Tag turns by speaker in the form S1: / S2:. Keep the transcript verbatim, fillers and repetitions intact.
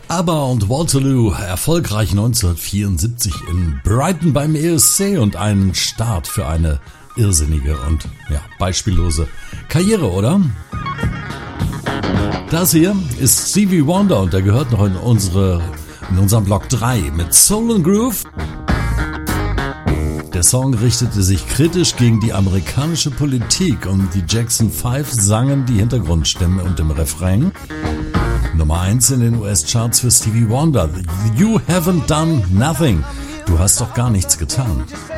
S1: ABBA und Waterloo, erfolgreich neunzehnhundertvierundsiebzig in Brighton beim E S C und ein Start für eine irrsinnige und ja, beispiellose Karriere, oder? Das hier ist Stevie Wonder und der gehört noch in unsere in unserem Block drei mit Soul and Groove. Der Song richtete sich kritisch gegen die amerikanische Politik und die Jackson Five sangen die Hintergrundstimme und im Refrain. Nummer eins in den U S-Charts für Stevie Wonder. You haven't done nothing. Du hast doch gar nichts getan.